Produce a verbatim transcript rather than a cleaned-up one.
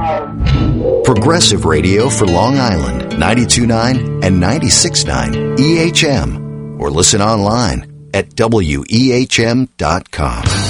Progressive Radio for Long Island, ninety-two point nine and ninety-six point nine E H M. Or listen online at W E H M dot com.